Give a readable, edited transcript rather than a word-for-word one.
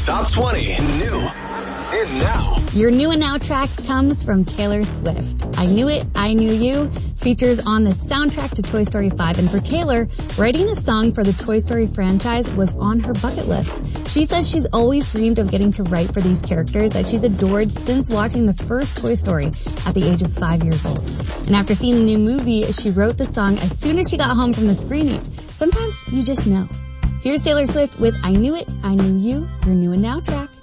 Top 20 New and Now. Your New and Now track comes from Taylor Swift. I Knew It, I Knew You features on the soundtrack to Toy Story 5. And for Taylor, writing a song for the Toy Story franchise was on her bucket list. She says she's always dreamed of getting to write for these characters that she's adored since watching the first Toy Story at the age of 5 years old. And after seeing the new movie, she wrote the song as soon as she got home from the screening. Sometimes you just know. Here's Taylor Swift with I Knew It, I Knew You, your New and Now track.